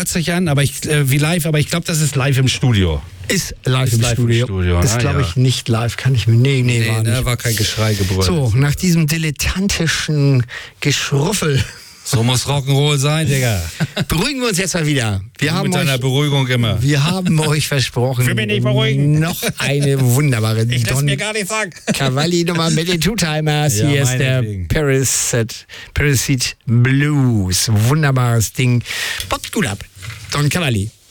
hört sich an, aber wie live, aber ich glaube, das ist live im Studio. Ist live im Studio. Ist, glaube ich, nicht live. Kann ich mir. Nee, war nicht. War kein Geschrei gebrüllt. So, nach diesem dilettantischen Geschruffel. So muss Rock'n'Roll sein, Digga. Beruhigen wir uns jetzt mal wieder. Mit deiner Beruhigung immer. Wir haben euch versprochen, Ich will mich nicht beruhigen. noch eine wunderbare Ich lass mir gar nicht sagen. Cavalli-Nummer mit den Two-Timers. Ja, Hier ist der meinetwegen. Parasite Blues. Wunderbares Ding. Poppt gut ab. Don Cavalli.